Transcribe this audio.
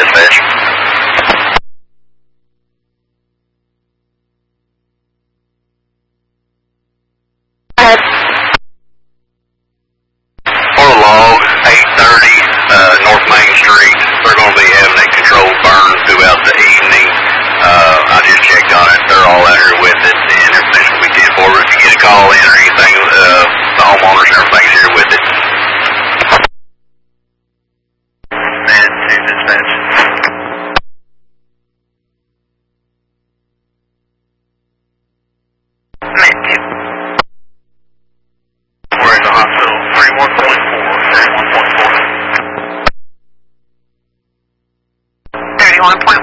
dispatch. For the log, 8:30 North Main Street. They're going to be having a controlled burn throughout the evening. I just checked on it. They're all out here with it, and everything's going to be 10 forward. If you get a call in or anything, the homeowners and everything's here with it. And to dispatch. We're in the hospital. 31.4. 31.4. 31.4.